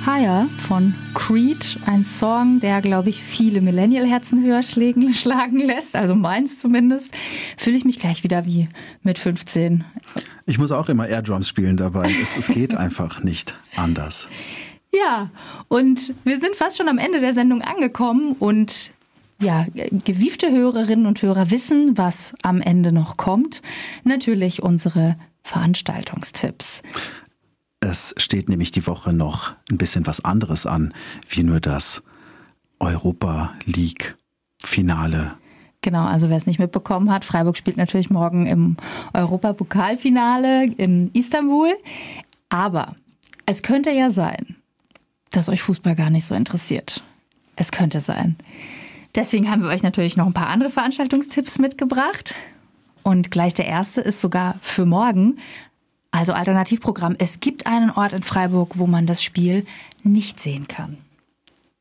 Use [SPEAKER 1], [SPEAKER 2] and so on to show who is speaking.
[SPEAKER 1] Higher von Creed, ein Song, der, glaube ich, viele Millennial-Herzen höher schlagen lässt, also meins zumindest, fühle ich mich gleich wieder wie mit 15.
[SPEAKER 2] Ich muss auch immer Airdrums spielen dabei. Es geht einfach nicht anders.
[SPEAKER 1] Ja, und wir sind fast schon am Ende der Sendung angekommen und ja, gewiefte Hörerinnen und Hörer wissen, was am Ende noch kommt. Natürlich unsere Veranstaltungstipps.
[SPEAKER 2] Es steht nämlich die Woche noch ein bisschen was anderes an, wie nur das Europa League-Finale.
[SPEAKER 1] Genau, also wer es nicht mitbekommen hat, Freiburg spielt natürlich morgen im Europapokalfinale in Istanbul. Aber es könnte ja sein, dass euch Fußball gar nicht so interessiert. Es könnte sein. Deswegen haben wir euch natürlich noch ein paar andere Veranstaltungstipps mitgebracht. Und gleich der erste ist sogar für morgen. Also Alternativprogramm. Es gibt einen Ort in Freiburg, wo man das Spiel nicht sehen kann.